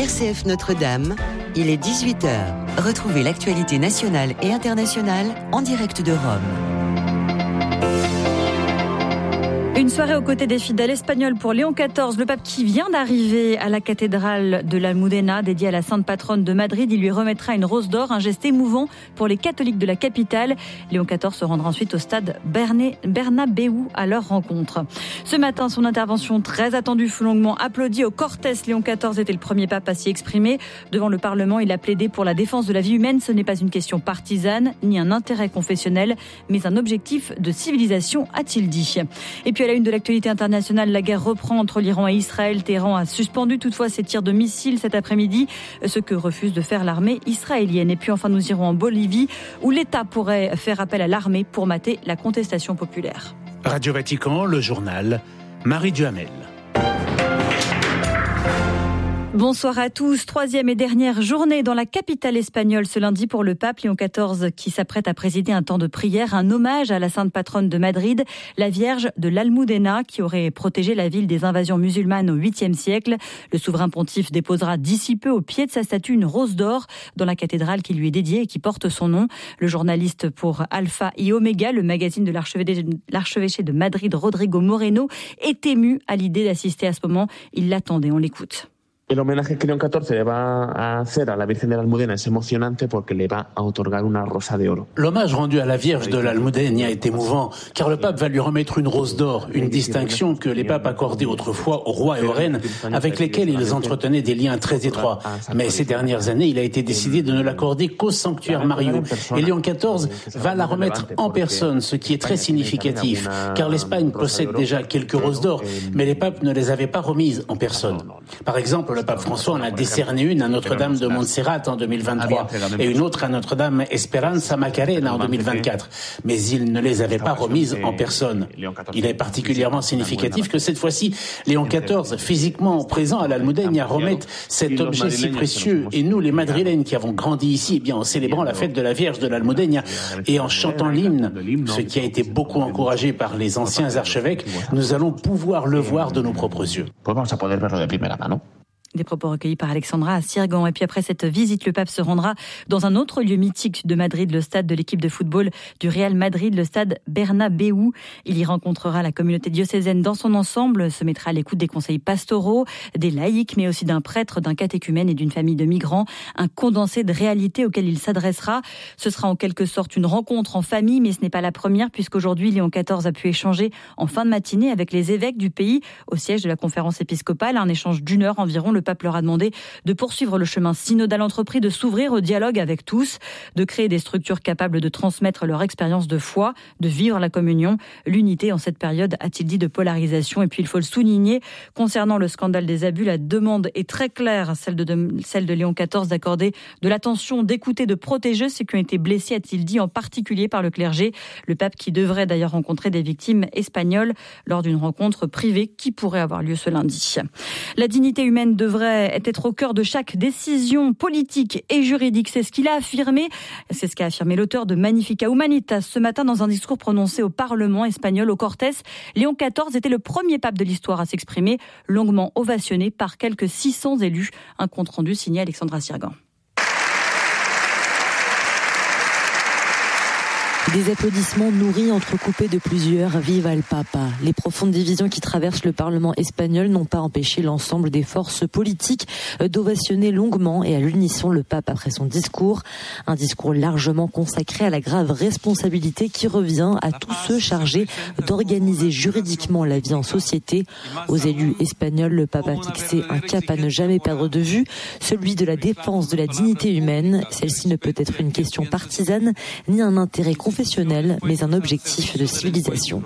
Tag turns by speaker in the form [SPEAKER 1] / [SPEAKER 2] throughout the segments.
[SPEAKER 1] RCF Notre-Dame, il est 18h. Retrouvez l'actualité nationale et internationale en direct de Rome.
[SPEAKER 2] Une soirée aux côtés des fidèles espagnols pour Léon XIV, le pape qui vient d'arriver à la cathédrale de l'Almudena, dédiée à la sainte patronne de Madrid. Il lui remettra une rose d'or, un geste émouvant pour les catholiques de la capitale. Léon XIV se rendra ensuite au stade Bernabéu à leur rencontre. Ce matin, son intervention très attendue fut longuement applaudie au Cortes. Léon XIV était le premier pape à s'y exprimer. Devant le Parlement, il a plaidé pour la défense de la vie humaine. Ce n'est pas une question partisane, ni un intérêt confessionnel, mais un objectif de civilisation, a-t-il dit. Et puis à la une de l'actualité internationale, la guerre reprend entre l'Iran et Israël. Téhéran a suspendu toutefois ses tirs de missiles cet après-midi, ce que refuse de faire l'armée israélienne. Et puis enfin, nous irons en Bolivie, où l'État pourrait faire appel à l'armée pour mater la contestation populaire.
[SPEAKER 3] Radio Vatican, le journal, Marie Duhamel.
[SPEAKER 2] Bonsoir à tous. Troisième et dernière journée dans la capitale espagnole ce lundi pour le pape Léon XIV qui s'apprête à présider un temps de prière, un hommage à la sainte patronne de Madrid, la Vierge de l'Almudena qui aurait protégé la ville des invasions musulmanes au 8e siècle. Le souverain pontife déposera d'ici peu au pied de sa statue une rose d'or dans la cathédrale qui lui est dédiée et qui porte son nom. Le journaliste pour Alpha et Omega, le magazine de l'archevêché de Madrid, Rodrigo Moreno, est ému à l'idée d'assister à ce moment. Il l'attendait, on l'écoute.
[SPEAKER 4] El homenaje que León XIV le va a hacer a la Virgen de la Almudena es emocionante porque le va a otorgar una rosa de oro.
[SPEAKER 5] L'hommage rendu à la Vierge de l'Almudena est émouvant, car le pape va lui remettre une rose d'or, une distinction que les papes accordaient autrefois aux rois et aux reines, avec lesquels ils entretenaient des liens très étroits. Mais ces dernières années, il a été décidé de ne l'accorder qu'au sanctuaire Mario. Et Léon XIV va la remettre en personne, ce qui est très significatif, car l'Espagne possède déjà quelques roses d'or, mais les papes ne les avaient pas remises en personne. Par exemple, le pape François en a décerné une à Notre-Dame de Montserrat en 2023 et une autre à Notre-Dame Esperanza Macarena en 2024. Mais il ne les avait pas remises en personne. Il est particulièrement significatif que cette fois-ci, Léon XIV, physiquement présent à l'Almudena, remette cet objet si précieux. Et nous, les Madrilènes qui avons grandi ici, eh bien, en célébrant la fête de la Vierge de l'Almudena et en chantant l'hymne, ce qui a été beaucoup encouragé par les anciens archevêques, nous allons pouvoir le voir de nos propres yeux.
[SPEAKER 2] Des propos recueillis par Alexandra Sirgan. Et puis après cette visite, le pape se rendra dans un autre lieu mythique de Madrid, le stade de l'équipe de football du Real Madrid, le stade Bernabéu. Il y rencontrera la communauté diocésaine dans son ensemble, se mettra à l'écoute des conseils pastoraux, des laïcs, mais aussi d'un prêtre, d'un catéchumène et d'une famille de migrants. Un condensé de réalité auquel il s'adressera. Ce sera en quelque sorte une rencontre en famille, mais ce n'est pas la première, puisqu'aujourd'hui, Léon XIV a pu échanger en fin de matinée avec les évêques du pays au siège de la conférence épiscopale. Un échange d'une heure environ. Le pape leur a demandé de poursuivre le chemin synodal entrepris, de s'ouvrir au dialogue avec tous, de créer des structures capables de transmettre leur expérience de foi, de vivre la communion, l'unité en cette période, a-t-il dit, de polarisation. Et puis il faut le souligner, concernant le scandale des abus, la demande est très claire, celle de Léon XIV, d'accorder de l'attention, d'écouter, de protéger ceux qui ont été blessés, a-t-il dit, en particulier par le clergé. Le pape qui devrait d'ailleurs rencontrer des victimes espagnoles lors d'une rencontre privée qui pourrait avoir lieu ce lundi. La dignité humaine devrait être au cœur de chaque décision politique et juridique. C'est ce qu'il a affirmé. C'est ce qu'a affirmé l'auteur de Magnificat Humanitas ce matin dans un discours prononcé au Parlement espagnol au Cortes. Léon XIV était le premier pape de l'histoire à s'exprimer, longuement ovationné par quelques 600 élus. Un compte-rendu signé Alexandra Sirgan.
[SPEAKER 6] Des applaudissements nourris, entrecoupés de plusieurs « Viva el Papa ». Les profondes divisions qui traversent le Parlement espagnol n'ont pas empêché l'ensemble des forces politiques d'ovationner longuement et à l'unisson le pape après son discours. Un discours largement consacré à la grave responsabilité qui revient à tous ceux chargés d'organiser juridiquement la vie en société. Aux élus espagnols, le pape a fixé un cap à ne jamais perdre de vue, celui de la défense de la dignité humaine. Celle-ci ne peut être une question partisane ni un intérêt confessionnel, mais un objectif de civilisation.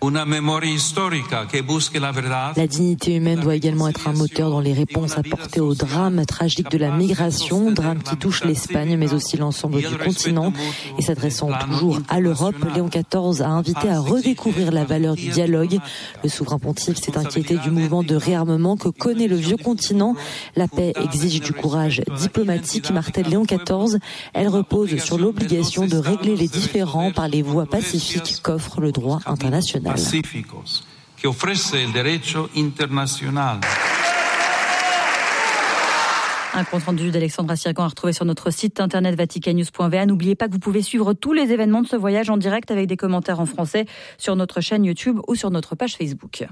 [SPEAKER 6] La dignité humaine doit également être un moteur dans les réponses apportées au drame tragique de la migration, drame qui touche l'Espagne mais aussi l'ensemble du continent. Et s'adressant toujours à l'Europe, Léon XIV a invité à redécouvrir la valeur du dialogue. Le souverain pontife s'est inquiété du mouvement de réarmement que connaît le vieux continent. La paix exige du courage diplomatique, martèle Léon XIV. Elle repose sur l'obligation de régler les différends par les voies pacifiques qu'offre le droit international.
[SPEAKER 7] Pacíficos que ofrece el derecho internacional.
[SPEAKER 2] Un compte rendu d'Alexandra Sirgan à retrouver sur notre site internet vaticannews.va. N'oubliez pas que vous pouvez suivre tous les événements de ce voyage en direct avec des commentaires en français sur notre chaîne YouTube ou sur notre page Facebook.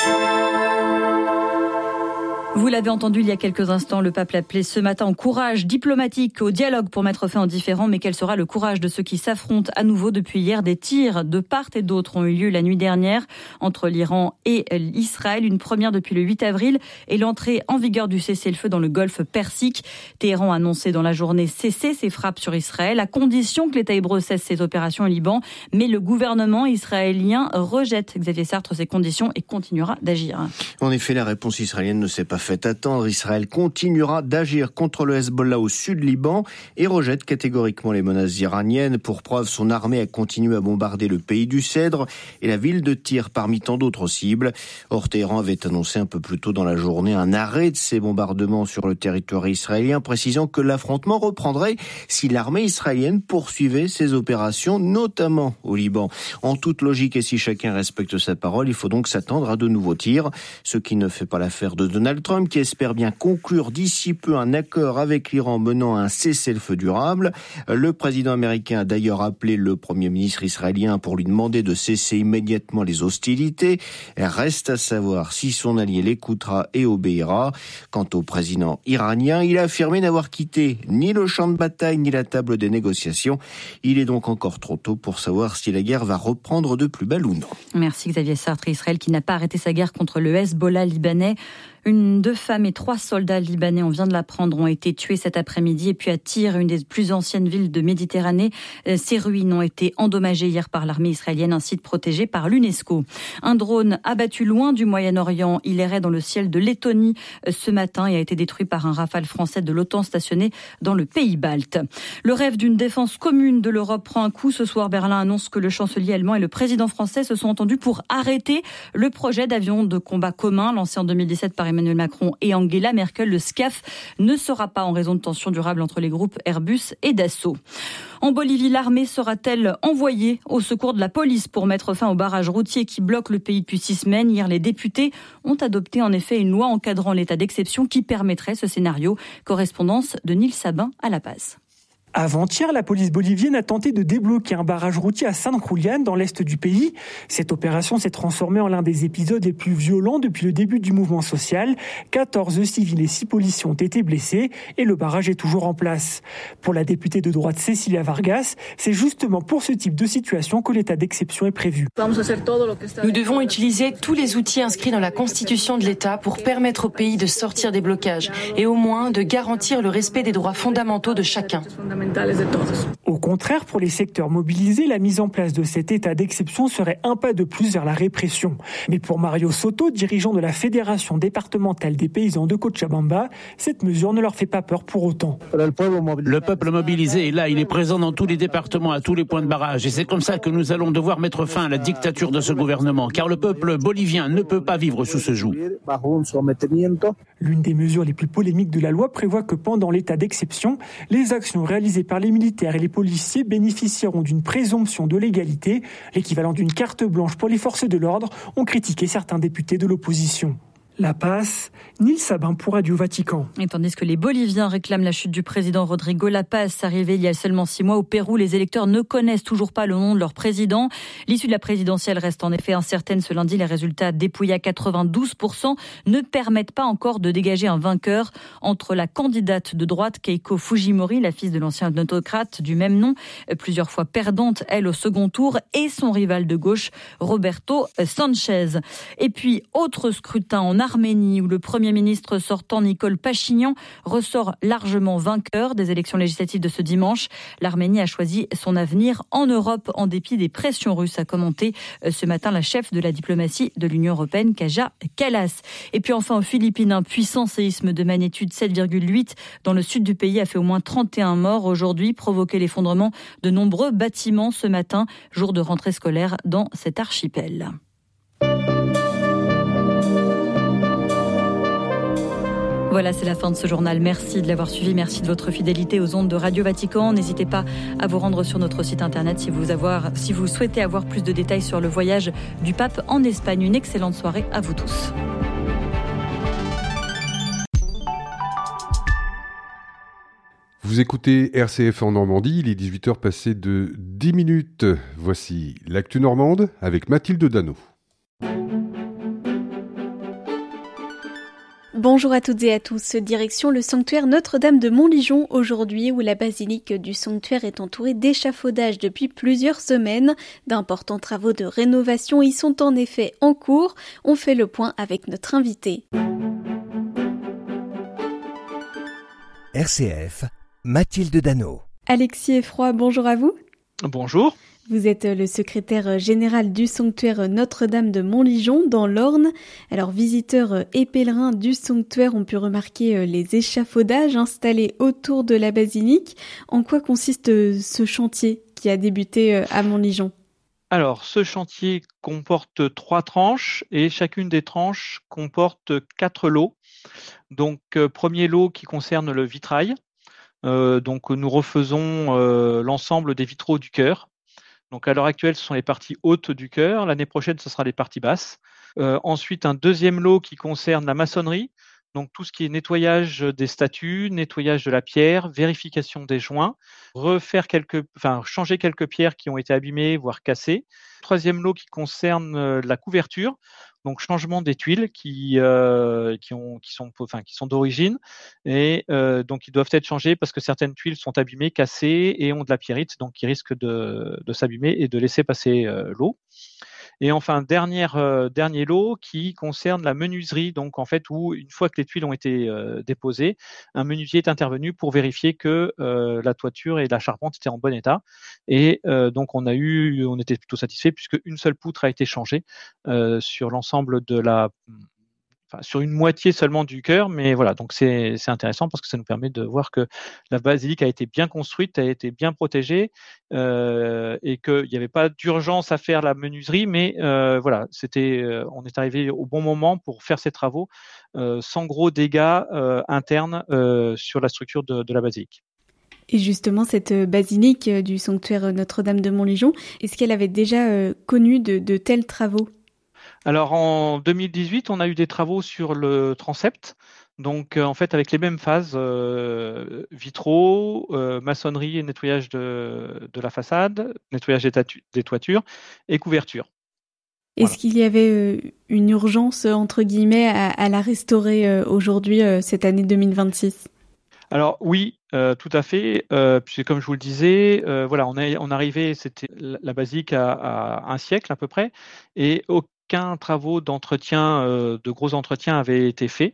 [SPEAKER 2] Vous l'avez entendu il y a quelques instants, le pape l'appelait ce matin au courage diplomatique, au dialogue pour mettre fin aux différends. Mais quel sera le courage de ceux qui s'affrontent à nouveau depuis hier? Des tirs de part et d'autre ont eu lieu la nuit dernière entre l'Iran et Israël. Une première depuis le 8 avril et l'entrée en vigueur du cessez-le-feu dans le golfe Persique. Téhéran a annoncé dans la journée cesser ses frappes sur Israël à condition que l'État hébreu cesse ses opérations au Liban. Mais le gouvernement israélien rejette, Xavier Sartre, ces conditions et continuera d'agir.
[SPEAKER 7] En effet, la réponse israélienne ne s'est pas fait attendre. Israël continuera d'agir contre le Hezbollah au sud Liban et rejette catégoriquement les menaces iraniennes. Pour preuve, son armée a continué à bombarder le pays du Cèdre et la ville de Tyr parmi tant d'autres cibles. Or, Téhéran avait annoncé un peu plus tôt dans la journée un arrêt de ces bombardements sur le territoire israélien, précisant que l'affrontement reprendrait si l'armée israélienne poursuivait ses opérations, notamment au Liban. En toute logique et si chacun respecte sa parole, il faut donc s'attendre à de nouveaux tirs, ce qui ne fait pas l'affaire de Donald Trump, qui espère bien conclure d'ici peu un accord avec l'Iran menant à un cessez-le-feu durable. Le président américain a d'ailleurs appelé le premier ministre israélien pour lui demander de cesser immédiatement les hostilités. Reste à savoir si son allié l'écoutera et obéira. Quant au président iranien, il a affirmé n'avoir quitté ni le champ de bataille ni la table des négociations. Il est donc encore trop tôt pour savoir si la guerre va reprendre de plus belle ou non.
[SPEAKER 2] Merci Xavier Sartre. Israël qui n'a pas arrêté sa guerre contre le Hezbollah libanais. 2 femmes et 3 soldats libanais, on vient de l'apprendre, ont été tués cet après-midi. Et puis à Tyr, une des plus anciennes villes de Méditerranée, ces ruines ont été endommagées hier par l'armée israélienne, un site protégé par l'UNESCO. Un drone abattu loin du Moyen-Orient, il errait dans le ciel de Lettonie ce matin et a été détruit par un Rafale français de l'OTAN stationné dans le pays balte. Le rêve d'une défense commune de l'Europe prend un coup. Ce soir, Berlin annonce que le chancelier allemand et le président français se sont entendus pour arrêter le projet d'avion de combat commun lancé en 2017 par Emmanuel Macron et Angela Merkel. Le SCAF ne sera pas en raison de tensions durables entre les groupes Airbus et Dassault. En Bolivie, l'armée sera-t-elle envoyée au secours de la police pour mettre fin au barrage routier qui bloque le pays depuis 6 semaines? Hier, les députés ont adopté en effet une loi encadrant l'état d'exception qui permettrait ce scénario. Correspondance de Nils Sabin à La Paz.
[SPEAKER 8] Avant-hier, la police bolivienne a tenté de débloquer un barrage routier à San Julián, dans l'est du pays. Cette opération s'est transformée en l'un des épisodes les plus violents depuis le début du mouvement social. 14 civils et 6 policiers ont été blessés et le barrage est toujours en place. Pour la députée de droite Cecilia Vargas, c'est justement pour ce type de situation que l'état d'exception est prévu.
[SPEAKER 9] Nous devons utiliser tous les outils inscrits dans la Constitution de l'État pour permettre au pays de sortir des blocages et au moins de garantir le respect des droits fondamentaux de chacun.
[SPEAKER 8] Au contraire, pour les secteurs mobilisés, la mise en place de cet état d'exception serait un pas de plus vers la répression. Mais pour Mario Soto, dirigeant de la Fédération départementale des paysans de Cochabamba, cette mesure ne leur fait pas peur pour autant.
[SPEAKER 5] Le peuple mobilisé est là, il est présent dans tous les départements, à tous les points de barrage. Et c'est comme ça que nous allons devoir mettre fin à la dictature de ce gouvernement, car le peuple bolivien ne peut pas vivre sous ce joug.
[SPEAKER 8] L'une des mesures les plus polémiques de la loi prévoit que pendant l'état d'exception, les actions réalisées par les militaires et les policiers bénéficieront d'une présomption de légalité, l'équivalent d'une carte blanche pour les forces de l'ordre, ont critiqué certains députés de l'opposition. La Paz, Nils Sabin pour Radio Vatican.
[SPEAKER 2] Et tandis que les Boliviens réclament la chute du président Rodrigo La Paz, arrivé il y a seulement 6 mois au Pérou, les électeurs ne connaissent toujours pas le nom de leur président. L'issue de la présidentielle reste en effet incertaine. Ce lundi, les résultats dépouillés à 92% ne permettent pas encore de dégager un vainqueur entre la candidate de droite Keiko Fujimori, la fille de l'ancien autocrate du même nom, plusieurs fois perdante, elle, au second tour, et son rival de gauche, Roberto Sanchez. Et puis, autre scrutin en Arménie, où le Premier ministre sortant Nikol Pachinian ressort largement vainqueur des élections législatives de ce dimanche. L'Arménie a choisi son avenir en Europe en dépit des pressions russes, a commenté ce matin la chef de la diplomatie de l'Union européenne, Kaja Kallas. Et puis enfin aux Philippines, un puissant séisme de magnitude 7,8 dans le sud du pays a fait au moins 31 morts aujourd'hui, provoqué l'effondrement de nombreux bâtiments ce matin, jour de rentrée scolaire dans cet archipel. Voilà, c'est la fin de ce journal. Merci de l'avoir suivi. Merci de votre fidélité aux ondes de Radio Vatican. N'hésitez pas à vous rendre sur notre site internet si vous souhaitez avoir plus de détails sur le voyage du pape en Espagne. Une excellente soirée à vous tous.
[SPEAKER 10] Vous écoutez RCF en Normandie, il est 18h passé de 10 minutes. Voici l'actu normande avec Mathilde Dano.
[SPEAKER 11] Bonjour à toutes et à tous, direction le sanctuaire Notre-Dame de Montligeon aujourd'hui où la basilique du sanctuaire est entourée d'échafaudages depuis plusieurs semaines. D'importants travaux de rénovation y sont en effet en cours. On fait le point avec notre invité.
[SPEAKER 12] RCF, Mathilde Dano.
[SPEAKER 11] Alexis Effroy, bonjour à vous.
[SPEAKER 13] Bonjour.
[SPEAKER 11] Vous êtes le secrétaire général du sanctuaire Notre-Dame de Montligeon dans l'Orne. Alors, visiteurs et pèlerins du sanctuaire ont pu remarquer les échafaudages installés autour de la basilique. En quoi consiste ce chantier qui a débuté à Montligeon ?
[SPEAKER 13] Alors, ce chantier comporte 3 tranches et chacune des tranches comporte 4 lots. Donc, premier lot qui concerne le vitrail. Donc, nous refaisons l'ensemble des vitraux du chœur. Donc à l'heure actuelle, ce sont les parties hautes du chœur. L'année prochaine, ce sera les parties basses. Ensuite, un deuxième lot qui concerne la maçonnerie. Donc tout ce qui est nettoyage des statues, nettoyage de la pierre, vérification des joints, changer quelques pierres qui ont été abîmées, voire cassées. Troisième lot qui concerne la couverture. Donc changement des tuiles qui sont d'origine et donc ils doivent être changées parce que certaines tuiles sont abîmées, cassées et ont de la pierrite, donc qui risquent de s'abîmer et de laisser passer l'eau. Et enfin, dernier lot qui concerne la menuiserie, donc en fait où une fois que les tuiles ont été déposées, un menuisier est intervenu pour vérifier que la toiture et la charpente étaient en bon état. Et donc on était plutôt satisfait puisque une seule poutre a été changée sur l'ensemble sur une moitié seulement du chœur, mais voilà, donc c'est intéressant parce que ça nous permet de voir que la basilique a été bien construite, a été bien protégée et qu'il n'y avait pas d'urgence à faire la menuiserie, mais voilà, on est arrivé au bon moment pour faire ces travaux sans gros dégâts internes sur la structure de la basilique.
[SPEAKER 11] Et justement, cette basilique du sanctuaire Notre-Dame de Montligeon, est-ce qu'elle avait déjà connu de tels travaux ?
[SPEAKER 13] Alors en 2018, on a eu des travaux sur le transept, donc en fait avec les mêmes phases, vitraux, maçonnerie et nettoyage de la façade, nettoyage des toitures et couverture.
[SPEAKER 11] Est-ce qu'il y avait une urgence, entre guillemets, à la restaurer aujourd'hui, cette année 2026 ?
[SPEAKER 13] Alors oui, tout à fait, puisque comme je vous le disais, voilà, on arrivait, c'était la basilique à un siècle à peu près, et aucun travaux d'entretien, de gros entretiens avait été fait.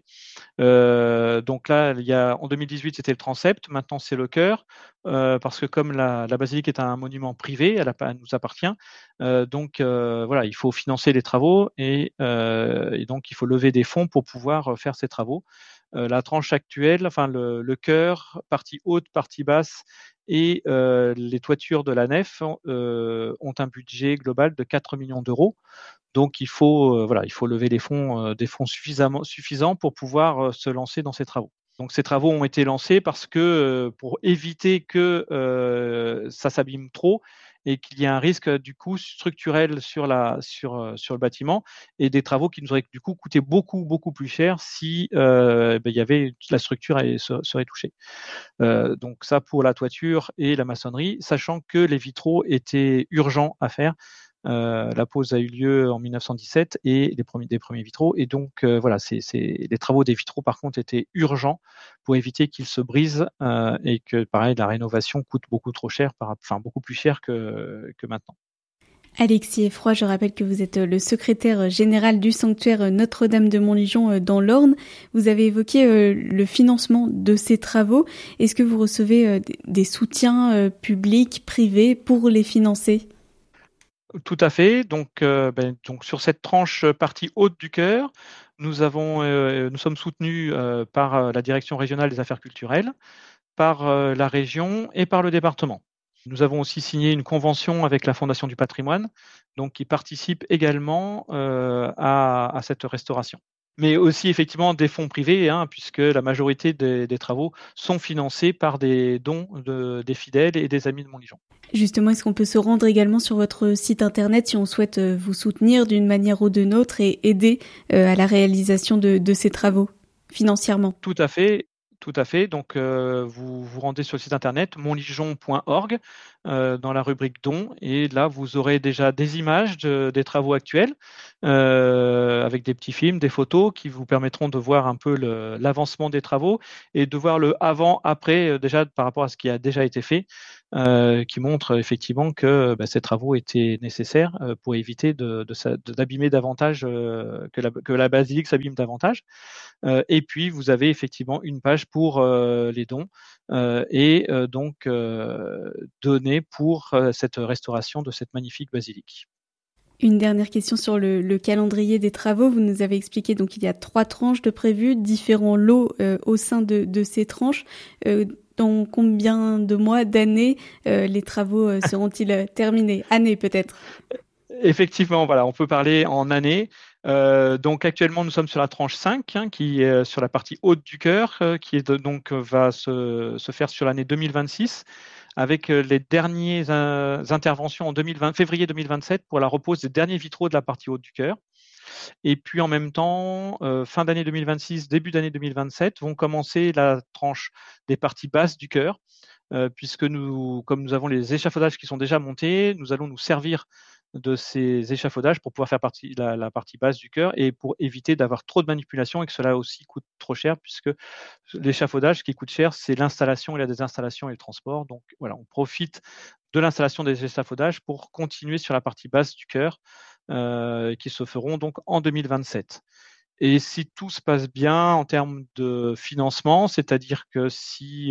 [SPEAKER 13] Donc là, en 2018, c'était le transept, maintenant c'est le chœur, parce que comme la basilique est un monument privé, elle nous appartient, donc voilà, il faut financer les travaux et donc il faut lever des fonds pour pouvoir faire ces travaux. La tranche actuelle, enfin le chœur, partie haute, partie basse et les toitures de la nef ont un budget global de 4 millions d'euros. Donc il faut lever des fonds suffisants pour pouvoir se lancer dans ces travaux. Donc ces travaux ont été lancés parce que pour éviter que ça s'abîme trop et qu'il y ait un risque du coup structurel sur le bâtiment et des travaux qui nous auraient du coup coûté beaucoup plus cher si il y avait la structure serait touchée. Donc ça pour la toiture et la maçonnerie, sachant que les vitraux étaient urgents à faire. La pose a eu lieu en 1917 et des premiers vitraux. Et donc, les travaux des vitraux, par contre, étaient urgents pour éviter qu'ils se brisent et que, pareil, la rénovation coûte beaucoup trop cher, beaucoup plus cher que maintenant.
[SPEAKER 11] Alexis Effroy, je rappelle que vous êtes le secrétaire général du sanctuaire Notre-Dame de Montligeon dans l'Orne. Vous avez évoqué le financement de ces travaux. Est-ce que vous recevez des soutiens publics, privés pour les financer ?
[SPEAKER 13] Tout à fait. Donc sur cette tranche partie haute du chœur, nous sommes soutenus par la Direction régionale des affaires culturelles, par la région et par le département. Nous avons aussi signé une convention avec la Fondation du patrimoine, donc qui participe également à cette restauration. Mais aussi effectivement des fonds privés, puisque la majorité des travaux sont financés par des dons des fidèles et des amis de Montligeon.
[SPEAKER 11] Justement, est-ce qu'on peut se rendre également sur votre site internet si on souhaite vous soutenir d'une manière ou d'une autre et aider à la réalisation de ces travaux financièrement ?
[SPEAKER 13] Tout à fait. Tout à fait. Donc, vous vous rendez sur le site internet montligeon.org dans la rubrique dons, et là, vous aurez déjà des images des travaux actuels avec des petits films, des photos qui vous permettront de voir un peu l'avancement des travaux et de voir le avant-après déjà par rapport à ce qui a déjà été fait, qui montre effectivement que ces travaux étaient nécessaires pour éviter d'abîmer davantage, que la basilique s'abîme davantage. Et puis, vous avez effectivement une page pour les dons et donc donner pour cette restauration de cette magnifique basilique.
[SPEAKER 11] Une dernière question sur le calendrier des travaux. Vous nous avez expliqué, donc il y a 3 tranches de prévues, différents lots au sein de ces tranches. Dans combien de mois, d'années, les travaux seront-ils terminés? Années peut-être?
[SPEAKER 13] Effectivement, voilà, on peut parler en années. Donc actuellement, nous sommes sur la tranche 5, qui est sur la partie haute du chœur, qui est donc va se faire sur l'année 2026, avec les dernières interventions en février 2027 pour la repose des derniers vitraux de la partie haute du chœur. Et puis en même temps, fin d'année 2026, début d'année 2027, vont commencer la tranche des parties basses du chœur, puisque comme nous avons les échafaudages qui sont déjà montés, nous allons nous servir de ces échafaudages pour pouvoir faire la partie basse du chœur et pour éviter d'avoir trop de manipulation et que cela aussi coûte trop cher, puisque l'échafaudage, ce qui coûte cher, c'est l'installation et la désinstallation et le transport. Donc voilà, on profite de l'installation des échafaudages pour continuer sur la partie basse du chœur qui se feront donc en 2027. Et si tout se passe bien en termes de financement, c'est-à-dire que si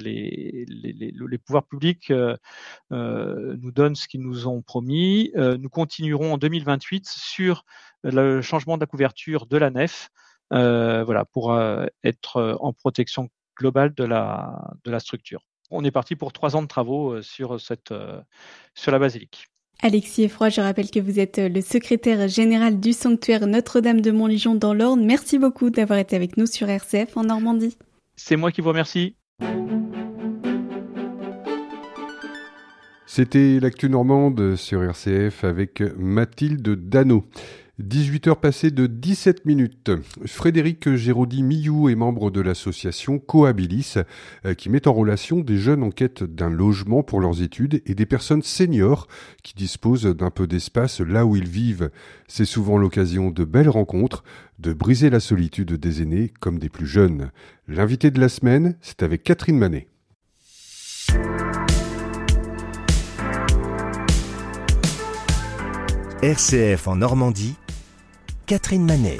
[SPEAKER 13] les pouvoirs publics nous donnent ce qu'ils nous ont promis, nous continuerons en 2028 sur le changement de la couverture de la nef, pour être en protection globale de la structure. On est parti pour 3 ans de travaux sur la basilique.
[SPEAKER 11] Alexis Effroy, je rappelle que vous êtes le secrétaire général du sanctuaire Notre-Dame de Montligeon dans l'Orne. Merci beaucoup d'avoir été avec nous sur RCF en Normandie.
[SPEAKER 13] C'est moi qui vous remercie.
[SPEAKER 10] C'était l'actu normande sur RCF avec Mathilde Dano. 18h passées de 17 minutes. Frédéric Géraudy-Millou est membre de l'association Cohabilis qui met en relation des jeunes en quête d'un logement pour leurs études et des personnes seniors qui disposent d'un peu d'espace là où ils vivent. C'est souvent l'occasion de belles rencontres, de briser la solitude des aînés comme des plus jeunes. L'invité de la semaine, c'est avec Catherine Manet.
[SPEAKER 12] RCF en Normandie, Catherine Manet.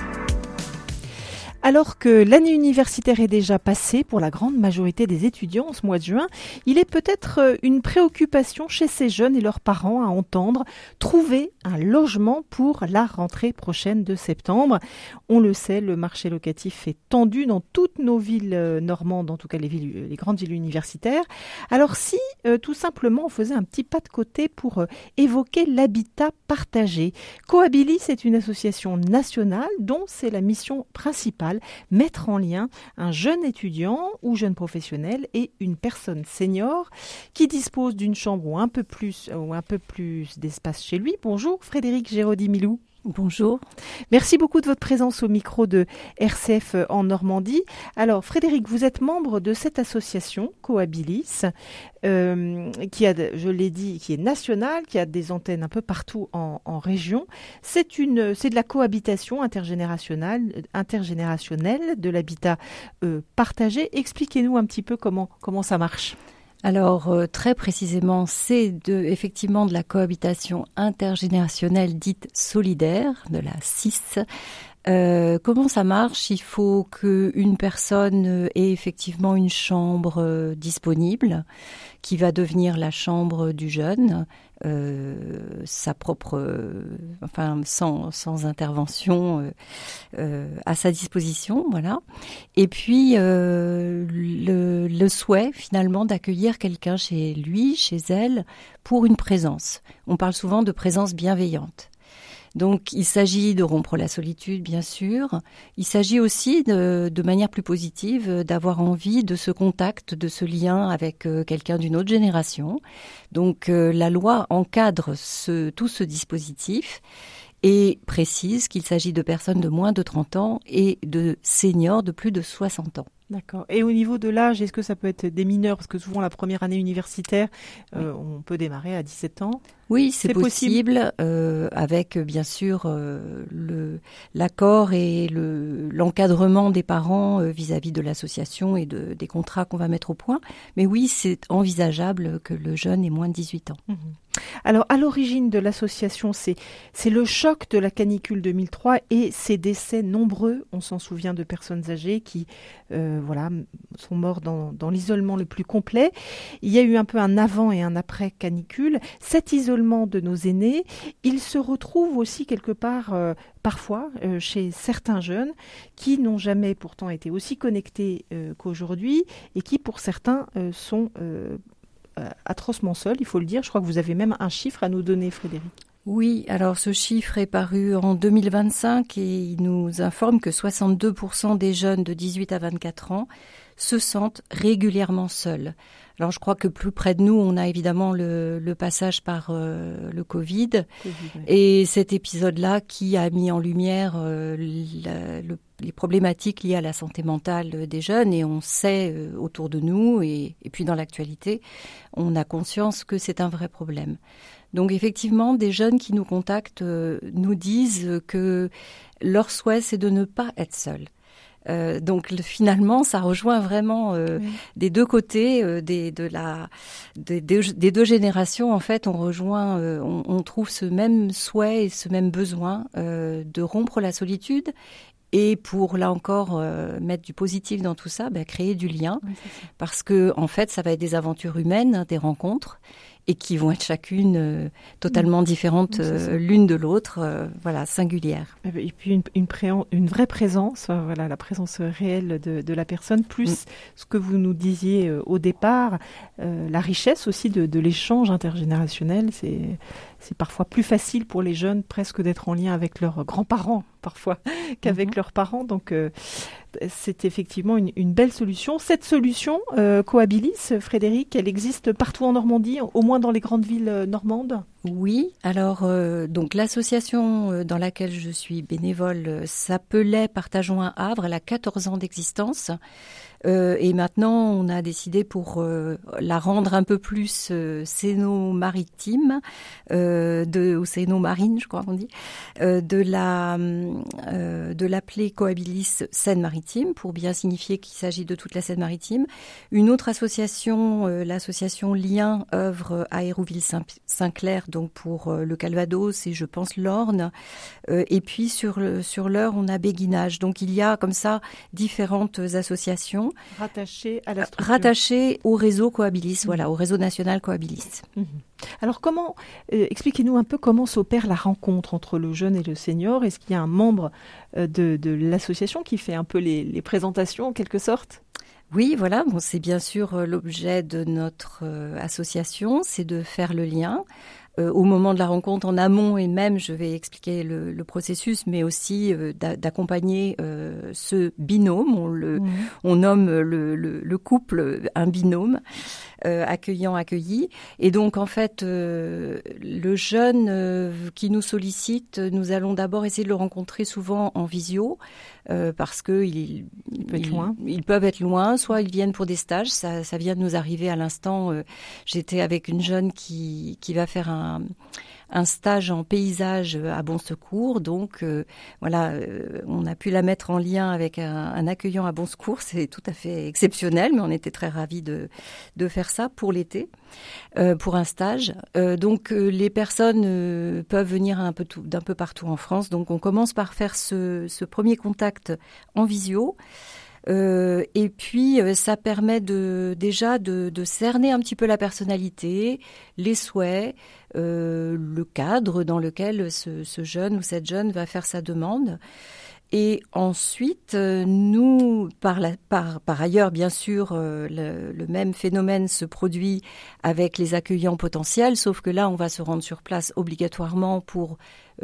[SPEAKER 14] Alors que l'année universitaire est déjà passée pour la grande majorité des étudiants en ce mois de juin, il est peut-être une préoccupation chez ces jeunes et leurs parents à entendre, trouver un logement pour la rentrée prochaine de septembre. On le sait, le marché locatif est tendu dans toutes nos villes normandes, en tout cas les grandes villes universitaires. Alors si tout simplement on faisait un petit pas de côté pour évoquer l'habitat partagé. Cohabilis est une association nationale dont c'est la mission principale, mettre en lien un jeune étudiant ou jeune professionnel et une personne senior qui dispose d'une chambre ou un peu plus d'espace chez lui. Bonjour Frédéric Géraudy-Millou.
[SPEAKER 15] Bonjour.
[SPEAKER 14] Merci beaucoup de votre présence au micro de RCF en Normandie. Alors Frédéric, vous êtes membre de cette association Cohabilis qui a, je l'ai dit, qui est nationale, qui a des antennes un peu partout en région. C'est de la cohabitation intergénérationnelle, de l'habitat partagé. Expliquez-nous un petit peu comment ça marche.
[SPEAKER 15] Alors, très précisément, c'est effectivement de la cohabitation intergénérationnelle dite solidaire, de la CIS. Comment ça marche? Il faut qu'une personne ait effectivement une chambre disponible qui va devenir la chambre du jeune, sa propre, sans intervention à sa disposition, voilà. Et puis le souhait finalement d'accueillir quelqu'un chez lui, chez elle, pour une présence. On parle souvent de présence bienveillante. Donc, il s'agit de rompre la solitude, bien sûr. Il s'agit aussi, de manière plus positive, d'avoir envie de ce contact, de ce lien avec quelqu'un d'une autre génération. Donc, la loi encadre tout ce dispositif et précise qu'il s'agit de personnes de moins de 30 ans et de seniors de plus de 60 ans.
[SPEAKER 14] D'accord. Et au niveau de l'âge, est-ce que ça peut être des mineurs? Parce que souvent, la première année universitaire, on peut démarrer à 17 ans.
[SPEAKER 15] Oui, c'est possible avec bien sûr l'accord et l'encadrement des parents vis-à-vis de l'association et des contrats qu'on va mettre au point. Mais oui, c'est envisageable que le jeune ait moins de 18 ans.
[SPEAKER 14] Mmh. Alors, à l'origine de l'association, c'est le choc de la canicule 2003 et ces décès nombreux. On s'en souvient de personnes âgées qui sont mortes dans l'isolement le plus complet. Il y a eu un peu un avant et un après canicule. Cet isolement de nos aînés, il se retrouve aussi quelque part, parfois, chez certains jeunes qui n'ont jamais pourtant été aussi connectés qu'aujourd'hui et qui, pour certains, sont atrocement seuls, il faut le dire. Je crois que vous avez même un chiffre à nous donner, Frédéric.
[SPEAKER 15] Oui, alors ce chiffre est paru en 2025 et il nous informe que 62% des jeunes de 18 à 24 ans se sentent régulièrement seuls. Alors je crois que plus près de nous, on a évidemment le passage par le Covid et cet épisode-là qui a mis en lumière les problématiques liées à la santé mentale des jeunes et on sait autour de nous et puis dans l'actualité, on a conscience que c'est un vrai problème. Donc effectivement, des jeunes qui nous contactent nous disent que leur souhait, c'est de ne pas être seuls. Donc finalement, ça rejoint vraiment des deux côtés, des deux générations. En fait, on trouve ce même souhait et ce même besoin de rompre la solitude. Et pour, là encore, mettre du positif dans tout ça, créer du lien. Oui, parce que, en fait, ça va être des aventures humaines, des rencontres, et qui vont être chacune totalement différentes l'une de l'autre, singulières.
[SPEAKER 14] Et puis une vraie présence, la présence réelle de la personne, plus ce que vous nous disiez au départ, la richesse aussi de l'échange intergénérationnel, c'est parfois plus facile pour les jeunes presque d'être en lien avec leurs grands-parents parfois qu'avec leurs parents. Donc c'est effectivement une belle solution. Cette solution, Cohabilis, Frédéric, elle existe partout en Normandie, au moins dans les grandes villes normandes?
[SPEAKER 15] Oui, alors donc l'association dans laquelle je suis bénévole s'appelait Partageons un Havre, elle a 14 ans d'existence. Et maintenant, on a décidé pour la rendre un peu plus céno-maritime, ou céno-marine, je crois qu'on dit, de l'appeler Cohabilis Seine-Maritime, pour bien signifier qu'il s'agit de toute la Seine-Maritime. Une autre association, l'association Lien, œuvre à Hérouville-Saint-Clair, donc pour le Calvados et je pense l'Orne. Et puis sur l'Eure, on a Béguinage. Donc il y a comme ça différentes associations.
[SPEAKER 14] Rattaché à la structure.
[SPEAKER 15] Rattaché au réseau Cohabilis, au réseau national Cohabilis.
[SPEAKER 14] Alors expliquez-nous un peu comment s'opère la rencontre entre le jeune et le senior. Est-ce qu'il y a un membre de l'association qui fait un peu les présentations en quelque sorte ?
[SPEAKER 15] Oui, c'est bien sûr l'objet de notre association, c'est de faire le lien. Au moment de la rencontre en amont et même, je vais expliquer le processus, mais aussi d'accompagner ce binôme. On nomme le couple un binôme, accueillant-accueilli. Et donc, en fait, le jeune qui nous sollicite, nous allons d'abord essayer de le rencontrer souvent en visio, parce que ils peuvent être loin, soit ils viennent pour des stages. Ça vient de nous arriver à l'instant. J'étais avec une jeune qui va faire un stage en paysage à Bon Secours. Donc, on a pu la mettre en lien avec un accueillant à Bon Secours. C'est tout à fait exceptionnel, mais on était très ravis de faire ça pour l'été, pour un stage. Donc, les personnes peuvent venir d'un peu partout en France. Donc, on commence par faire ce premier contact en visio. Et puis ça permet déjà de cerner un petit peu la personnalité, les souhaits, le cadre dans lequel ce jeune ou cette jeune va faire sa demande. Et ensuite, nous, par ailleurs, bien sûr, le même phénomène se produit avec les accueillants potentiels, sauf que là, on va se rendre sur place obligatoirement pour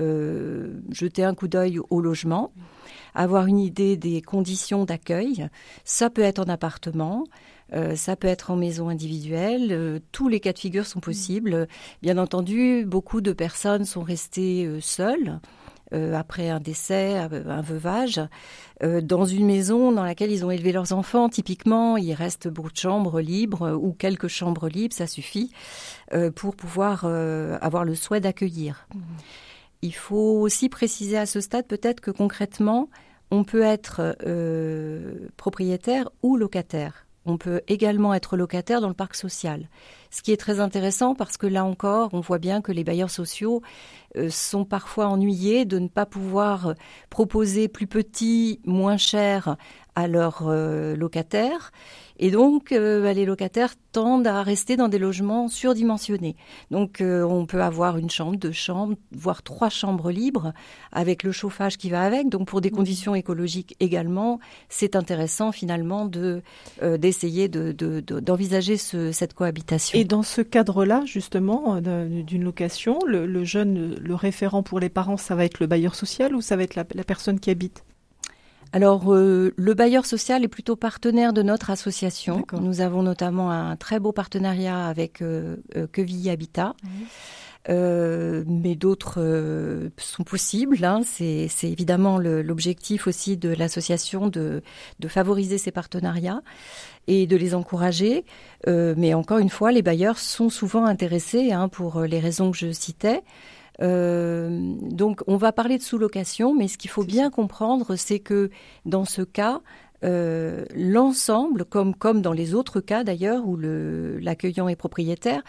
[SPEAKER 15] jeter un coup d'œil au logement, avoir une idée des conditions d'accueil. Ça peut être en appartement, ça peut être en maison individuelle, tous les cas de figure sont possibles. Bien entendu, beaucoup de personnes sont restées seules, après un décès, un veuvage, dans une maison dans laquelle ils ont élevé leurs enfants. Typiquement, il reste beaucoup de chambres libres ou quelques chambres libres, ça suffit pour pouvoir avoir le souhait d'accueillir. Il faut aussi préciser à ce stade peut-être que concrètement, on peut être propriétaire ou locataire. On peut également être locataire dans le parc social. Ce qui est très intéressant parce que là encore, on voit bien que les bailleurs sociaux sont parfois ennuyés de ne pas pouvoir proposer plus petit, moins cher à leurs locataires. Et donc, les locataires tendent à rester dans des logements surdimensionnés. Donc, on peut avoir une chambre, 2 chambres, voire 3 chambres libres avec le chauffage qui va avec. Donc, pour des conditions écologiques également, c'est intéressant finalement d'essayer d'envisager cette cohabitation.
[SPEAKER 14] Et dans ce cadre-là, justement, d'une location, le jeune, le référent pour les parents, ça va être le bailleur social ou ça va être la personne qui habite ?
[SPEAKER 15] Alors, le bailleur social est plutôt partenaire de notre association.
[SPEAKER 14] D'accord.
[SPEAKER 15] Nous avons notamment un très beau partenariat avec Quevilly Habitat. Mais d'autres sont possibles. C'est évidemment l'objectif aussi de l'association de favoriser ces partenariats et de les encourager. Mais encore une fois, les bailleurs sont souvent intéressés pour les raisons que je citais. Donc, on va parler de sous-location, mais ce qu'il faut bien comprendre, c'est que dans ce cas, l'ensemble, comme dans les autres cas d'ailleurs, où l'accueillant est propriétaire,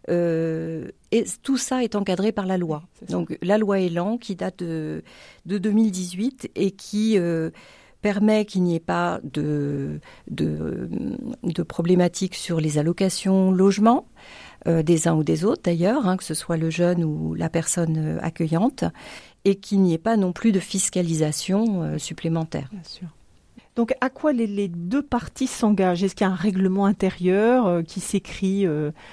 [SPEAKER 15] tout ça est encadré par la loi. Donc, la loi Elan, qui date de 2018 et qui permet qu'il n'y ait pas de problématiques sur les allocations logement, des uns ou des autres d'ailleurs, que ce soit le jeune ou la personne accueillante, et qu'il n'y ait pas non plus de fiscalisation supplémentaire.
[SPEAKER 14] Bien sûr. Donc à quoi les deux parties s'engagent ? Est-ce qu'il y a un règlement intérieur qui s'écrit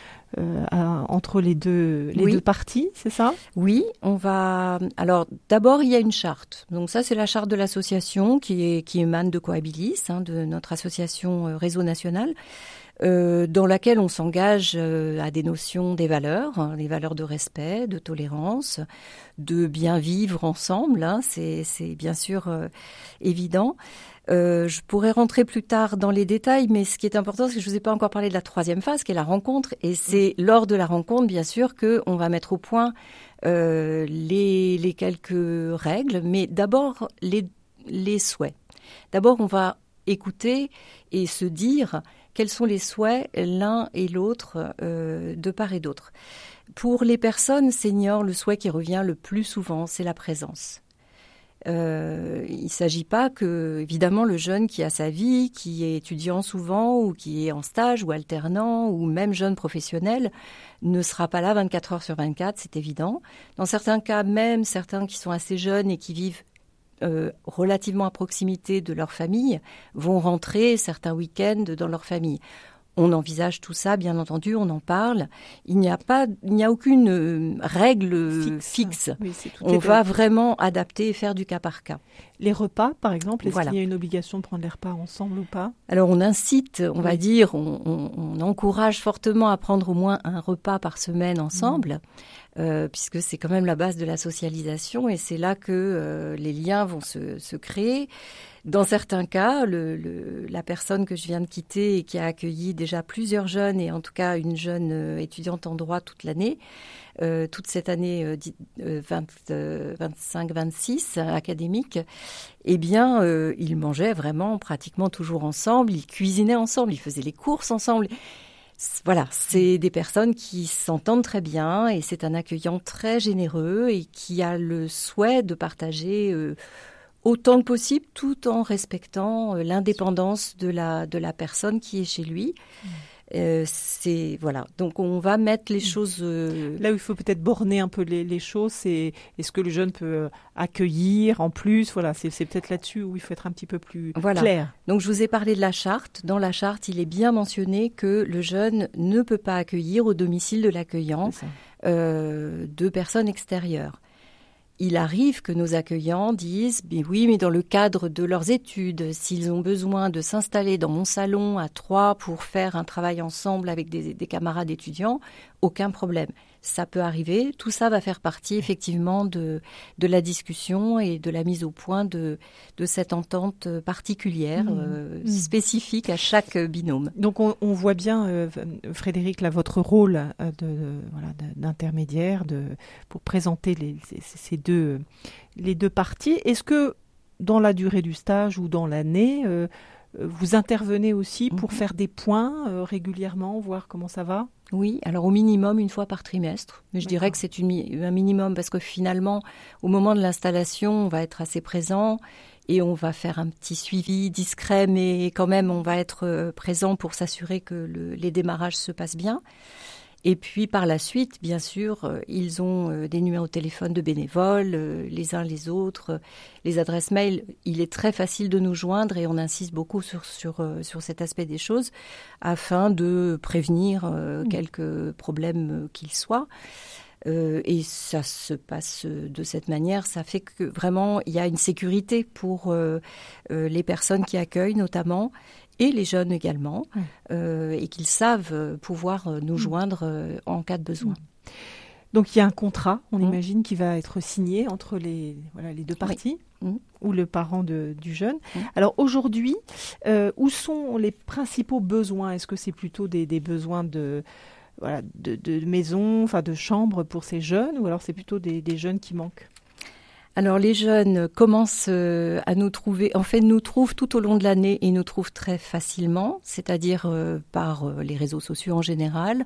[SPEAKER 14] entre les deux parties, c'est ça ?
[SPEAKER 15] Oui, on va... Alors d'abord, il y a une charte. Donc ça, c'est la charte de l'association qui émane de Cohabilis, de notre association Réseau National, dans laquelle on s'engage à des notions des valeurs, les valeurs de respect, de tolérance, de bien vivre ensemble, c'est bien sûr évident. Je pourrais rentrer plus tard dans les détails, mais ce qui est important, c'est que je ne vous ai pas encore parlé de la troisième phase, qui est la rencontre. Et c'est lors de la rencontre, bien sûr, qu'on va mettre au point les quelques règles, mais d'abord les souhaits. D'abord, on va écouter et se dire quels sont les souhaits l'un et l'autre de part et d'autre. Pour les personnes seniors, le souhait qui revient le plus souvent, c'est la présence. Il ne s'agit pas que, évidemment, le jeune qui a sa vie, qui est étudiant souvent ou qui est en stage ou alternant ou même jeune professionnel, ne sera pas là 24 heures sur 24, c'est évident. Dans certains cas, même certains qui sont assez jeunes et qui vivent relativement à proximité de leur famille, vont rentrer certains week-ends dans leur famille. On envisage tout ça, bien entendu, on en parle. Il n'y a aucune règle fixe. Oui, on va vraiment adapter et faire du cas par cas.
[SPEAKER 14] Les repas, par exemple, est-ce qu'il y a une obligation de prendre les repas ensemble ou pas ?
[SPEAKER 15] Alors, on incite, on va dire, on encourage fortement à prendre au moins un repas par semaine ensemble, puisque c'est quand même la base de la socialisation et c'est là que les liens vont se créer. Dans certains cas, la personne que je viens de quitter et qui a accueilli déjà plusieurs jeunes, et en tout cas une jeune étudiante en droit toute l'année, toute cette année 25-26 académique, eh bien, ils mangeaient vraiment pratiquement toujours ensemble, ils cuisinaient ensemble, ils faisaient les courses ensemble. Voilà, c'est des personnes qui s'entendent très bien et c'est un accueillant très généreux et qui a le souhait de partager autant que possible, tout en respectant l'indépendance de la personne qui est chez lui. Voilà. Donc on va mettre les choses...
[SPEAKER 14] Là où il faut peut-être borner un peu les choses, c'est est-ce que le jeune peut accueillir en plus ? Voilà, c'est peut-être là-dessus où il faut être un petit peu plus clair.
[SPEAKER 15] Donc je vous ai parlé de la charte. Dans la charte, il est bien mentionné que le jeune ne peut pas accueillir au domicile de l'accueillant de personnes extérieures. Il arrive que nos accueillants disent « oui, mais dans le cadre de leurs études, s'ils ont besoin de s'installer dans mon salon à 3 pour faire un travail ensemble avec des camarades étudiants, aucun problème ». Ça peut arriver. Tout ça va faire partie effectivement de la discussion et de la mise au point de cette entente particulière, spécifique à chaque binôme.
[SPEAKER 14] Donc on voit bien, Frédéric, là, votre rôle d'intermédiaire pour présenter les deux parties. Est-ce que dans la durée du stage ou dans l'année, vous intervenez aussi pour faire des points régulièrement, voir comment ça va ?
[SPEAKER 15] Oui, alors au minimum une fois par trimestre. Mais je dirais que c'est un minimum parce que finalement, au moment de l'installation, on va être assez présent et on va faire un petit suivi discret, mais quand même, on va être présent pour s'assurer que les démarrages se passent bien. Et puis par la suite, bien sûr, ils ont des numéros de téléphone de bénévoles, les uns les autres, les adresses mail. Il est très facile de nous joindre et on insiste beaucoup sur cet aspect des choses afin de prévenir quelques problèmes qu'ils soient. Et ça se passe de cette manière. Ça fait que vraiment, il y a une sécurité pour les personnes qui accueillent notamment, et les jeunes également, et qu'ils savent pouvoir nous joindre en cas de besoin.
[SPEAKER 14] Donc il y a un contrat, on imagine, qui va être signé entre les deux parties, ou le parent du jeune. Alors aujourd'hui, où sont les principaux besoins ? Est-ce que c'est plutôt des besoins de maison, enfin de chambre pour ces jeunes, ou alors c'est plutôt des jeunes qui manquent ?
[SPEAKER 15] Alors les jeunes commencent à nous trouver, en fait nous trouvent tout au long de l'année et nous trouvent très facilement, c'est-à-dire par les réseaux sociaux en général,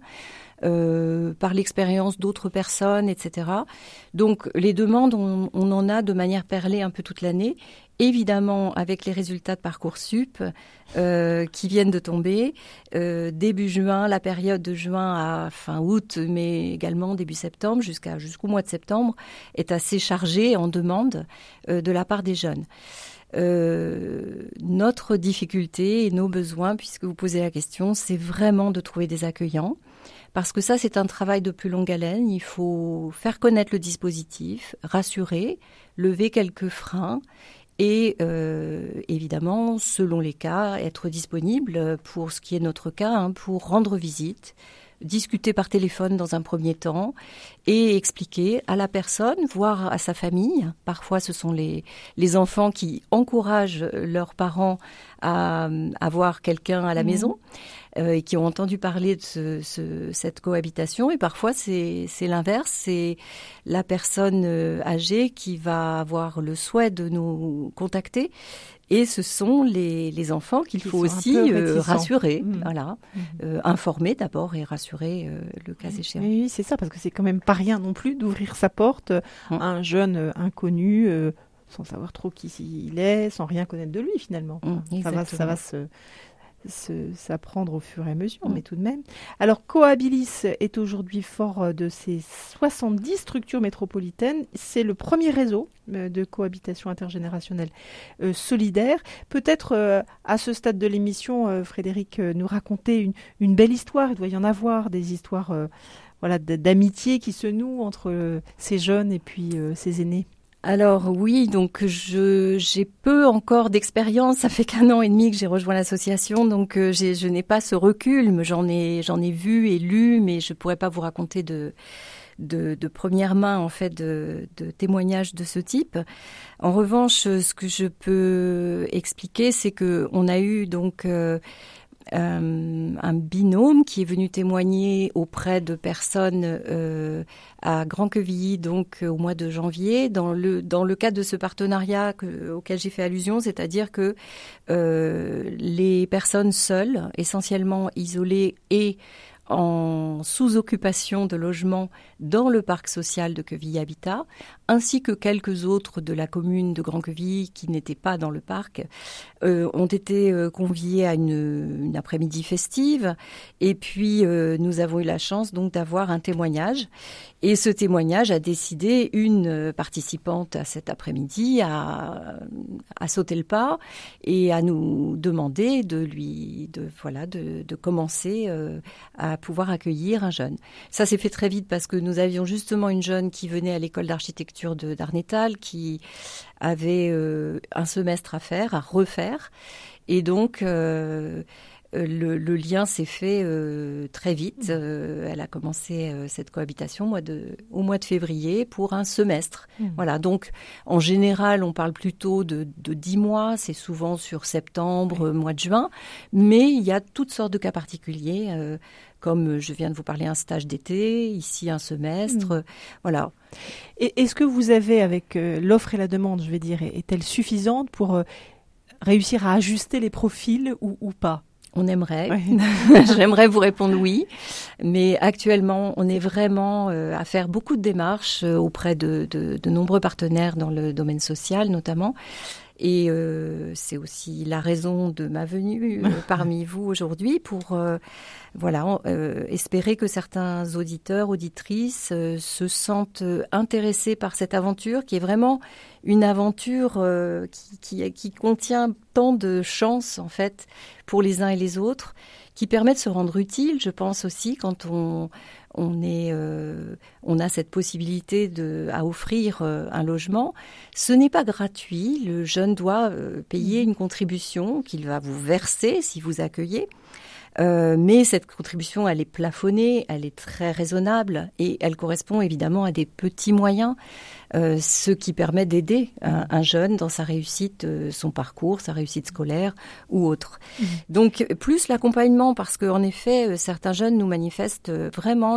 [SPEAKER 15] par l'expérience d'autres personnes, etc. Donc les demandes, on en a de manière perlée un peu toute l'année. Évidemment, avec les résultats de Parcoursup qui viennent de tomber, début juin, la période de juin à fin août, mais également début septembre, jusqu'au mois de septembre, est assez chargée en demande de la part des jeunes. Notre difficulté et nos besoins, puisque vous posez la question, c'est vraiment de trouver des accueillants. Parce que ça, c'est un travail de plus longue haleine. Il faut faire connaître le dispositif, rassurer, lever quelques freins et évidemment, selon les cas, être disponible pour ce qui est notre cas, pour rendre visite, discuter par téléphone dans un premier temps et expliquer à la personne, voire à sa famille. Parfois, ce sont les enfants qui encouragent leurs parents à avoir quelqu'un à la maison et qui ont entendu parler de cette cohabitation. Et parfois, c'est l'inverse. C'est la personne âgée qui va avoir le souhait de nous contacter. Et ce sont les enfants qu'il faut aussi rassurer, informer d'abord et rassurer le cas échéant.
[SPEAKER 14] Oui, c'est ça, parce que c'est quand même pas rien non plus d'ouvrir sa porte à un jeune inconnu, sans savoir trop qui il est, sans rien connaître de lui finalement. Ça va s'apprendre au fur et à mesure, mais tout de même. Alors, Cohabilis est aujourd'hui fort de ses 70 structures métropolitaines. C'est le premier réseau de cohabitation intergénérationnelle solidaire. Peut-être, à ce stade de l'émission, Frédéric, nous raconter une belle histoire. Il doit y en avoir, des histoires d'amitié qui se nouent entre ces jeunes et puis ces aînés.
[SPEAKER 15] Alors oui, donc j'ai peu encore d'expérience. Ça fait qu'1 an et demi que j'ai rejoint l'association, donc je n'ai pas ce recul. Mais j'en ai vu et lu, mais je pourrais pas vous raconter de première main en fait de témoignages de ce type. En revanche, ce que je peux expliquer, c'est que on a eu donc un binôme qui est venu témoigner auprès de personnes à Grand-Quevilly, donc au mois de janvier, dans le cadre de ce partenariat auquel j'ai fait allusion, c'est-à-dire que les personnes seules, essentiellement isolées et en sous-occupation de logements dans le parc social de Quevilly Habitat, ainsi que quelques autres de la commune de Grand-Quevilly qui n'étaient pas dans le parc, ont été conviés à une après-midi festive. Et puis, nous avons eu la chance donc d'avoir un témoignage. Et ce témoignage a décidé une participante à cet après-midi à sauter le pas et à nous demander de commencer à pouvoir accueillir un jeune. Ça s'est fait très vite parce que nous avions justement une jeune qui venait à l'école d'architecture d'Arnétal qui avait un semestre à refaire. Et donc, le lien s'est fait très vite. Elle a commencé cette cohabitation au mois de février pour un semestre. Voilà, donc en général, on parle plutôt de 10 mois, c'est souvent sur septembre, mois de juin, mais il y a toutes sortes de cas particuliers, comme je viens de vous parler, un stage d'été, ici un semestre, voilà.
[SPEAKER 14] Et est-ce que vous avez, avec l'offre et la demande, je vais dire, est-elle suffisante pour réussir à ajuster les profils ou pas ?
[SPEAKER 15] On aimerait. J'aimerais vous répondre oui. Mais actuellement, on est vraiment à faire beaucoup de démarches auprès de nombreux partenaires dans le domaine social, notamment. Et c'est aussi la raison de ma venue parmi vous aujourd'hui pour espérer que certains auditeurs, auditrices se sentent intéressés par cette aventure qui est vraiment une aventure qui contient tant de chances en fait pour les uns et les autres, qui permet de se rendre utile, je pense aussi, quand on a cette possibilité à offrir un logement. Ce n'est pas gratuit. Le jeune doit payer une contribution qu'il va vous verser si vous accueillez. Mais cette contribution, elle est plafonnée, elle est très raisonnable et elle correspond évidemment à des petits moyens, ce qui permet d'aider un jeune dans sa réussite, son parcours, sa réussite scolaire ou autre. Donc plus l'accompagnement, parce qu'en effet, certains jeunes nous manifestent vraiment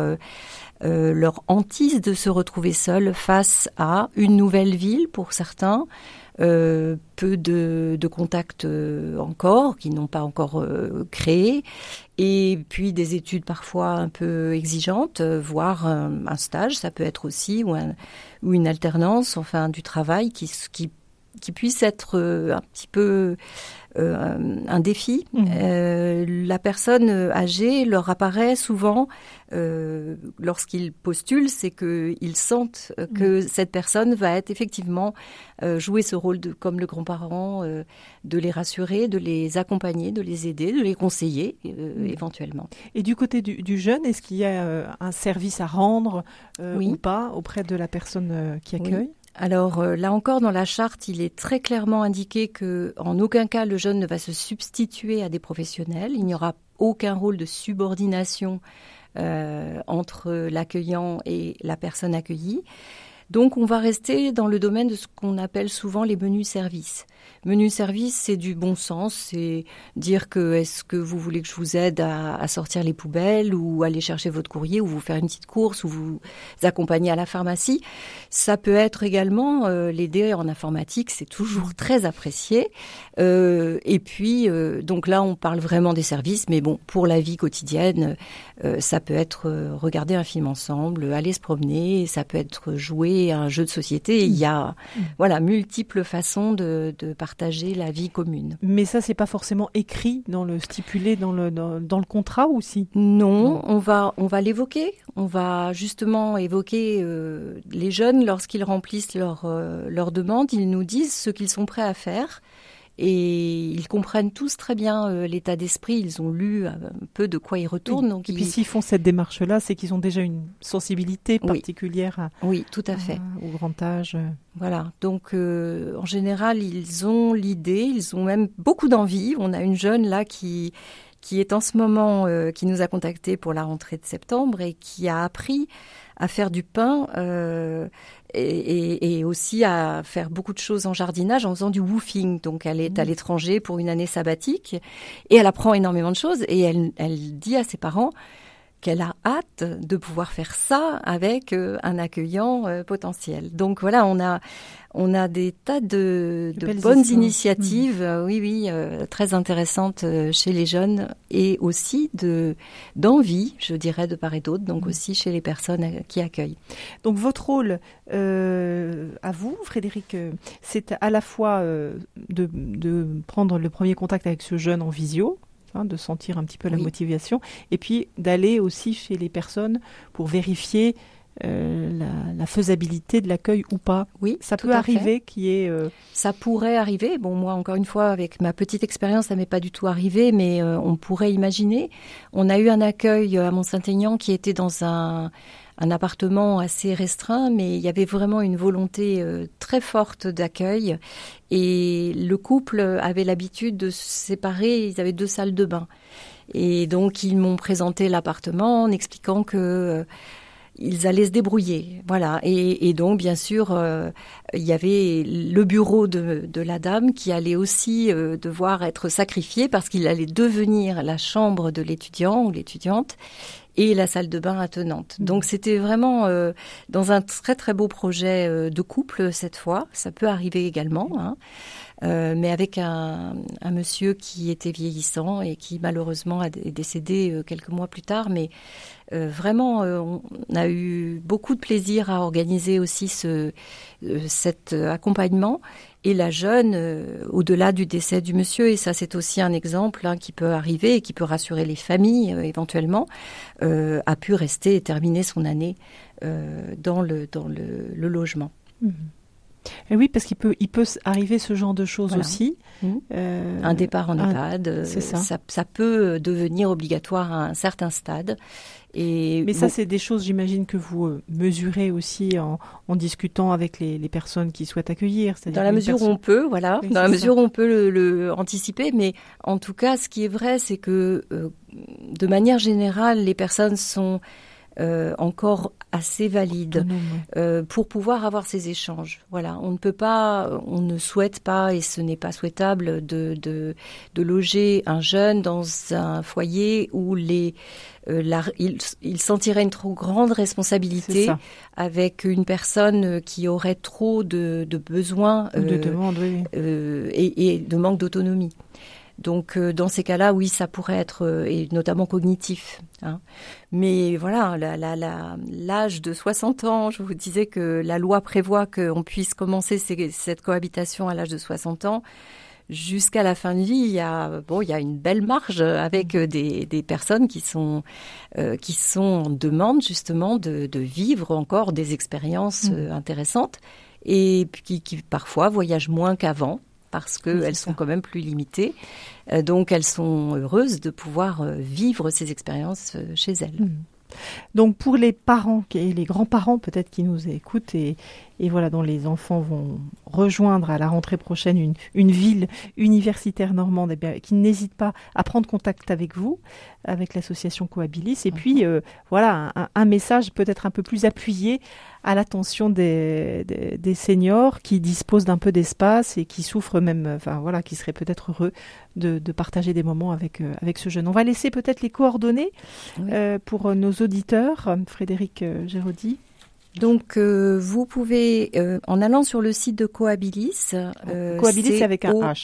[SPEAKER 15] leur hantise de se retrouver seuls face à une nouvelle ville pour certains, peu de contacts encore, qui n'ont pas encore créé, et puis des études parfois un peu exigeantes, voire un stage, ça peut être aussi, ou une alternance, enfin du travail qui puisse être un petit peu un défi. La personne âgée leur apparaît souvent, lorsqu'ils postulent, c'est qu'ils sentent que cette personne va être effectivement jouer ce rôle comme le grand-parent, de les rassurer, de les accompagner, de les aider, de les conseiller éventuellement.
[SPEAKER 14] Et du côté du jeune, est-ce qu'il y a un service à rendre ou pas auprès de la personne qui accueille ?
[SPEAKER 15] Oui. Alors là encore, dans la charte, il est très clairement indiqué qu'en aucun cas le jeune ne va se substituer à des professionnels. Il n'y aura aucun rôle de subordination entre l'accueillant et la personne accueillie. Donc on va rester dans le domaine de ce qu'on appelle souvent les menus services. Menus services, c'est du bon sens, c'est dire que est-ce que vous voulez que je vous aide à sortir les poubelles ou aller chercher votre courrier ou vous faire une petite course ou vous accompagner à la pharmacie. Ça peut être également l'aider en informatique, c'est toujours très apprécié. Et puis, donc là, on parle vraiment des services, mais bon, pour la vie quotidienne, ça peut être regarder un film ensemble, aller se promener, ça peut être jouer à un jeu de société. Il y a multiples façons de partager la vie commune.
[SPEAKER 14] Mais ça, c'est pas forcément écrit stipulé dans le contrat ou si ?
[SPEAKER 15] Non, on va l'évoquer. On va justement évoquer les jeunes lorsqu'ils remplissent leur demande. Ils nous disent ce qu'ils sont prêts à faire. Et ils comprennent tous très bien l'état d'esprit. Ils ont lu un peu de quoi ils retournent.
[SPEAKER 14] Oui.
[SPEAKER 15] Donc
[SPEAKER 14] et puis s'ils font cette démarche-là, c'est qu'ils ont déjà une sensibilité particulière
[SPEAKER 15] tout à fait.
[SPEAKER 14] Au grand âge.
[SPEAKER 15] Voilà. Donc en général, ils ont l'idée, ils ont même beaucoup d'envie. On a une jeune là qui est en ce moment, qui nous a contactés pour la rentrée de septembre et qui a appris à faire du pain et aussi à faire beaucoup de choses en jardinage en faisant du woofing. Donc elle est à l'étranger pour une année sabbatique et elle apprend énormément de choses et elle dit à ses parents qu'elle a hâte de pouvoir faire ça avec un accueillant potentiel. Donc voilà, on a des tas de bonnes initiatives, très intéressantes chez les jeunes et aussi d'envie, je dirais, de part et d'autre, donc aussi chez les personnes qui accueillent.
[SPEAKER 14] Donc votre rôle à vous, Frédéric, c'est à la fois de prendre le premier contact avec ce jeune en visio, de sentir un petit peu la motivation, et puis d'aller aussi chez les personnes pour vérifier la faisabilité de l'accueil ou pas.
[SPEAKER 15] Oui,
[SPEAKER 14] ça peut arriver
[SPEAKER 15] Ça pourrait arriver. Bon, moi, encore une fois, avec ma petite expérience, ça m'est pas du tout arrivé, mais on pourrait imaginer. On a eu un accueil à Mont-Saint-Aignan qui était dans un un appartement assez restreint, mais il y avait vraiment une volonté très forte d'accueil. Et le couple avait l'habitude de se séparer, ils avaient 2 salles de bain. Et donc, ils m'ont présenté l'appartement en expliquant que ils allaient se débrouiller. Voilà. Et donc, bien sûr, il y avait le bureau de la dame qui allait aussi devoir être sacrifié parce qu'il allait devenir la chambre de l'étudiant ou l'étudiante et la salle de bain attenante. Donc, c'était vraiment dans un très, très beau projet de couple cette fois. Ça peut arriver également, hein. Mais avec un monsieur qui était vieillissant et qui malheureusement est décédé quelques mois plus tard. Mais vraiment, on a eu beaucoup de plaisir à organiser aussi cet accompagnement. Et la jeune, au-delà du décès du monsieur, et ça c'est aussi un exemple qui peut arriver et qui peut rassurer les familles éventuellement, a pu rester et terminer son année dans le logement.
[SPEAKER 14] Mmh. Et oui, parce qu'il peut arriver ce genre de choses aussi.
[SPEAKER 15] Un départ en EHPAD, ça peut devenir obligatoire à un certain stade.
[SPEAKER 14] Mais ça, c'est des choses, j'imagine, que vous mesurez aussi en discutant avec les personnes qui souhaitent accueillir.
[SPEAKER 15] Dans la mesure où on peut, voilà. Dans la mesure où on peut le anticiper. Mais en tout cas, ce qui est vrai, c'est que de manière générale, les personnes sont encore assez valide pour pouvoir avoir ces échanges. Voilà, on ne souhaite pas, et ce n'est pas souhaitable de loger un jeune dans un foyer où il sentirait une trop grande responsabilité avec une personne qui aurait trop de besoins
[SPEAKER 14] de demandes,
[SPEAKER 15] et de manque d'autonomie. Donc, dans ces cas-là, oui, ça pourrait être, et notamment cognitif. Hein. Mais voilà, l'âge de 60 ans, je vous disais que la loi prévoit qu'on puisse commencer cette cohabitation à l'âge de 60 ans. Jusqu'à la fin de vie, il y a une belle marge avec des personnes qui sont en demande justement de vivre encore des expériences intéressantes et qui parfois voyagent moins qu'avant, parce qu'elles sont quand même plus limitées. Donc, elles sont heureuses de pouvoir vivre ces expériences chez elles.
[SPEAKER 14] Donc, pour les parents et les grands-parents peut-être qui nous écoutent et voilà, dont les enfants vont rejoindre à la rentrée prochaine une ville universitaire normande, qui n'hésitent pas à prendre contact avec vous, avec l'association Cohabilis. Et puis, voilà, un message peut-être un peu plus appuyé à l'attention des seniors qui disposent d'un peu d'espace et qui souffrent même, qui seraient peut-être heureux de partager des moments avec ce jeune. On va laisser peut-être les coordonnées pour nos auditeurs. Frédéric Géraudy.
[SPEAKER 15] Donc, vous pouvez, en allant sur le site de Cohabilis,
[SPEAKER 14] Cohabilis avec un H.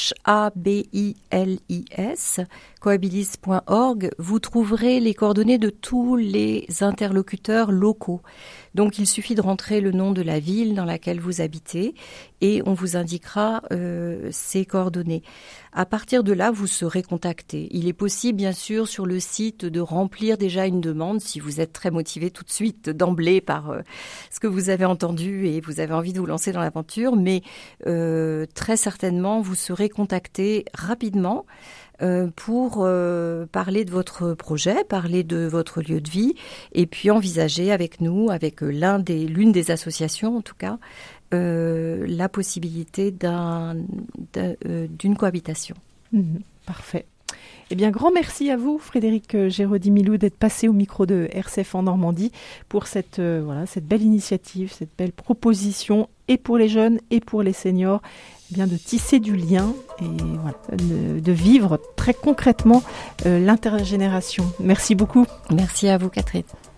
[SPEAKER 15] H-A-B-I-L-I-S, cohabilis.org, vous trouverez les coordonnées de tous les interlocuteurs locaux. Donc, il suffit de rentrer le nom de la ville dans laquelle vous habitez et on vous indiquera ces coordonnées. À partir de là, vous serez contacté. Il est possible, bien sûr, sur le site de remplir déjà une demande si vous êtes très motivé tout de suite, d'emblée, par ce que vous avez entendu et vous avez envie de vous lancer dans l'aventure. Mais très certainement, vous serez contacté rapidement pour parler de votre projet, parler de votre lieu de vie et puis envisager avec nous, avec l'une des associations en tout cas, la possibilité d'une cohabitation.
[SPEAKER 14] Parfait. Eh bien, grand merci à vous, Frédéric Géraudy-Milou, d'être passé au micro de RCF en Normandie pour cette belle initiative, cette belle proposition, et pour les jeunes et pour les seniors, bien de tisser du lien et de vivre très concrètement l'intergénération. Merci beaucoup.
[SPEAKER 15] Merci à vous, Catherine.